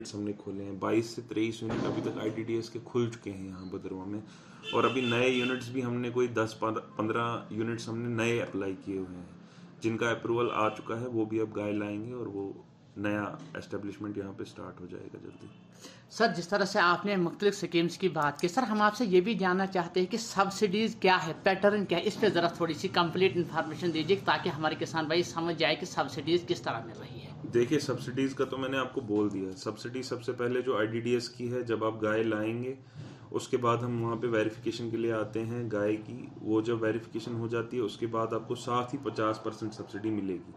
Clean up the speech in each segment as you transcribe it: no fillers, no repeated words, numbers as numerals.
हमने खोले हैं। 22 से 23 यूनिट अभी तक ITDS के खुल चुके हैं यहाँ भदरवा में, और अभी नए यूनिट्स भी हमने कोई 10-15 यूनिट्स हमने नए अप्लाई किए हुए हैं, जिनका अप्रूवल आ चुका है। वो भी अब गाय लाएंगे और वो नया एस्टेब्लिशमेंट यहाँ पे स्टार्ट हो जाएगा जल्दी। सर, जिस तरह से आपने मुख्तलिफ स्कीम्स की बात की, सर हम आपसे ये भी जानना चाहते हैं कि सब्सिडीज़ क्या है, पैटर्न क्या है, इस पर ज़रा थोड़ी सी कंप्लीट इन्फॉर्मेशन दीजिए ताकि हमारे किसान भाई समझ जाए कि सब्सिडीज़ किस तरह मिल रही है। देखिए, सब्सिडीज़ का तो मैंने आपको बोल दिया। सब्सिडी सबसे पहले जो ITDS की है, जब आप गाय लाएंगे उसके बाद हम वहाँ पे वेरिफिकेशन के लिए आते हैं गाय की। वो जब वेरिफिकेशन हो जाती है उसके बाद आपको साथ ही 50% सब्सिडी मिलेगी।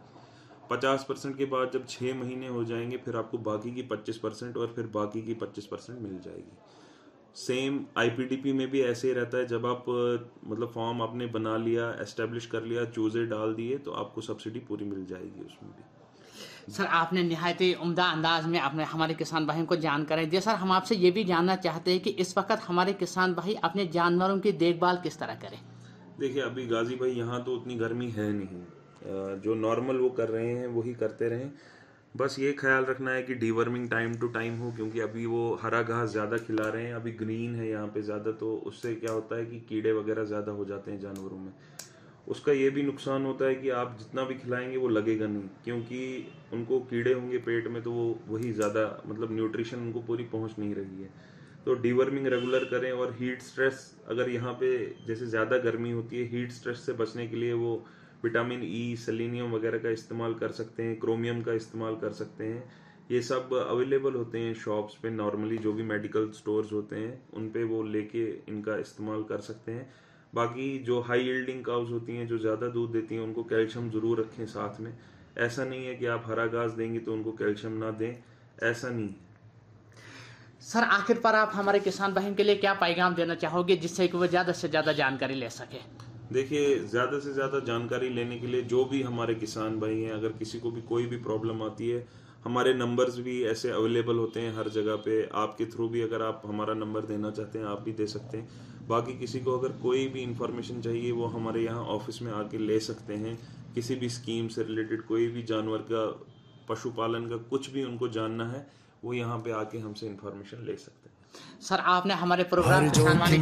50% के बाद जब 6 महीने हो जाएंगे फिर आपको बाकी की 25% और फिर बाकी की 25% मिल जाएगी। सेम IPDP में भी ऐसे ही रहता है। जब आप मतलब फॉर्म आपने बना लिया, एस्टेब्लिश कर लिया, चूजे डाल दिए, तो आपको सब्सिडी पूरी मिल जाएगी उसमें भी। सर, आपने निहायत ही उम्दा अंदाज में अपने हमारे किसान भाइयों को जानकारी दी। सर, हम आपसे ये भी जानना चाहते हैं कि इस वक्त हमारे किसान भाई अपने जानवरों की देखभाल किस तरह करें। देखिए, अभी गाजी भाई यहाँ तो उतनी गर्मी है नहीं, जो नॉर्मल वो कर रहे हैं वही करते रहें। बस ये ख्याल रखना है कि डीवर्मिंग टाइम टू टाइम हो, क्योंकि अभी वो हरा घास ज़्यादा खिला रहे हैं, अभी ग्रीन है यहाँ पे ज़्यादा, तो उससे क्या होता है कि कीड़े वगैरह ज़्यादा हो जाते हैं जानवरों में। उसका ये भी नुकसान होता है कि आप जितना भी खिलाएंगे वो लगेगा नहीं, क्योंकि उनको कीड़े होंगे पेट में, तो वो वही ज़्यादा मतलब न्यूट्रिशन उनको पूरी पहुंच नहीं रही है। तो डीवर्मिंग रेगुलर करें, और हीट स्ट्रेस अगर यहाँ पे जैसे ज़्यादा गर्मी होती है, हीट स्ट्रेस से बचने के लिए वो विटामिन E, सेलेनियम वगैरह का इस्तेमाल कर सकते हैं, क्रोमियम का इस्तेमाल कर सकते हैं। ये सब अवेलेबल होते हैं शॉप्स पे, नॉर्मली जो भी मेडिकल स्टोर्स होते हैं उन पे वो लेके इनका इस्तेमाल कर सकते हैं। बाकी जो हाई यील्डिंग काउज होती हैं, जो ज़्यादा दूध देती हैं, उनको कैल्शियम ज़रूर रखें साथ में। ऐसा नहीं है कि आप हरा घास देंगे तो उनको कैल्शियम ना दें, ऐसा नहीं है। सर, आखिर पर आप हमारे किसान भाइयों के लिए क्या पैगाम देना चाहोगे जिससे कि वो ज़्यादा से ज़्यादा जानकारी ले सके। देखिए, ज़्यादा से ज़्यादा जानकारी लेने के लिए जो भी हमारे किसान भाई हैं, अगर किसी को भी कोई भी प्रॉब्लम आती है, हमारे नंबर्स भी ऐसे अवेलेबल होते हैं हर जगह पे। आपके थ्रू भी अगर आप हमारा नंबर देना चाहते हैं आप भी दे सकते हैं। बाकी किसी को अगर कोई भी इंफॉर्मेशन चाहिए वो हमारे यहाँ ऑफिस में आके ले सकते हैं। किसी भी स्कीम से रिलेटेड, कोई भी जानवर का, पशुपालन का कुछ भी उनको जानना है, वो यहाँ पे आके हमसे इंफॉर्मेशन ले सकते हैं। सर, आपने हमारे प्रोग्राम